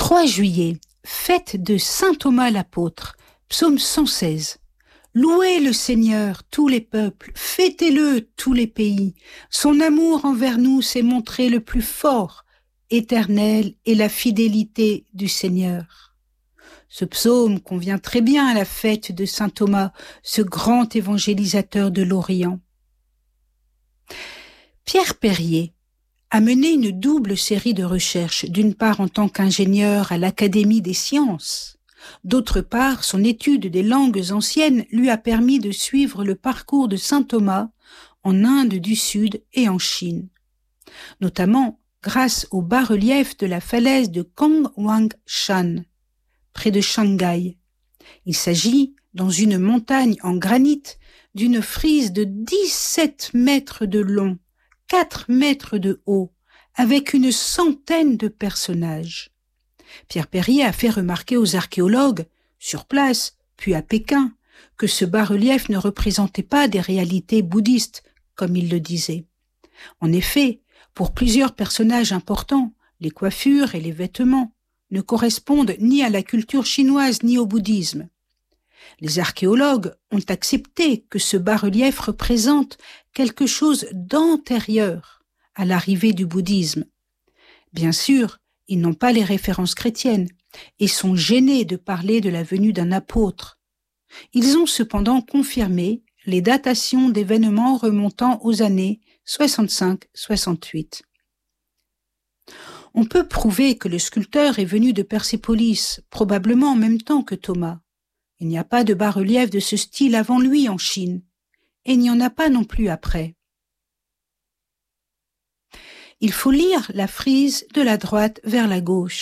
3 juillet, fête de saint Thomas l'apôtre, psaume 116. Louez le Seigneur, tous les peuples, fêtez-le, tous les pays. Son amour envers nous s'est montré le plus fort, éternel est la fidélité du Seigneur. Ce psaume convient très bien à la fête de saint Thomas, ce grand évangélisateur de l'Orient. Pierre Perrier a mené une double série de recherches, d'une part en tant qu'ingénieur à l'Académie des sciences, d'autre part son étude des langues anciennes lui a permis de suivre le parcours de saint Thomas en Inde du Sud et en Chine, notamment grâce au bas-relief de la falaise de Konghuangshan, près de Shanghai. Il s'agit, dans une montagne en granit, d'une frise de 17 mètres de long, 4 mètres de haut, avec une centaine de personnages. Pierre Perrier a fait remarquer aux archéologues, sur place, puis à Pékin, que ce bas-relief ne représentait pas des réalités bouddhistes, comme il le disait. En effet, pour plusieurs personnages importants, les coiffures et les vêtements ne correspondent ni à la culture chinoise ni au bouddhisme. Les archéologues ont accepté que ce bas-relief représente quelque chose d'antérieur à l'arrivée du bouddhisme. Bien sûr, ils n'ont pas les références chrétiennes et sont gênés de parler de la venue d'un apôtre. Ils ont cependant confirmé les datations d'événements remontant aux années 65-68. On peut prouver que le sculpteur est venu de Persépolis, probablement en même temps que Thomas. Il n'y a pas de bas-relief de ce style avant lui en Chine, et il n'y en a pas non plus après. Il faut lire la frise de la droite vers la gauche.